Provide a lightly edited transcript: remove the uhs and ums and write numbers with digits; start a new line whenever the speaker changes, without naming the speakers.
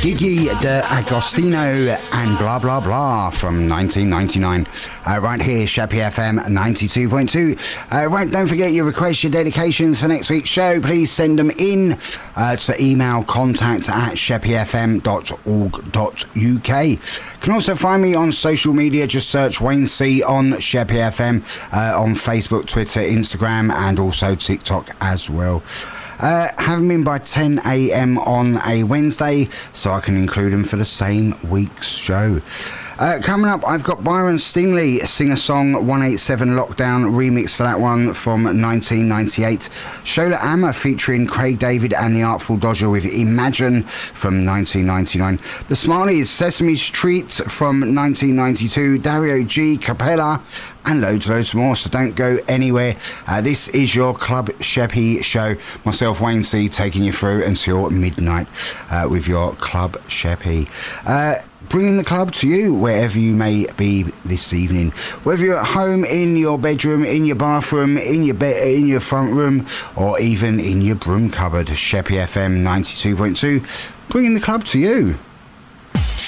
Gigi D'Agostino and Blah Blah Blah from 1999. Right here, Sheppy FM 92.2. Right, don't forget your requests, your dedications for next week's show. Please send them in to email contact@sheppyfm.org.uk. Can also find me on social media. Just search Wayne C on Sheppy FM on Facebook, Twitter, Instagram, and also TikTok as well. Have them in by 10 a.m. on a Wednesday so I can include them for the same week's show. Coming up, I've got Byron Stingley singer-song 187 Lockdown remix for that one from 1998. Shola Amma featuring Craig David and the Artful Dodger with Imagine from 1999. The Smarties, Sesame Street from 1992. Dario G, Capella, and loads more, so don't go anywhere. This is your Club Sheppy show. Myself, Wayne C, taking you through until midnight with your Club Sheppy. Bringing the club to you wherever you may be this evening. Whether you're at home, in your bedroom, in your bathroom, in your bed, in your front room, or even in your broom cupboard. Sheppy FM 92.2, bringing the club to you.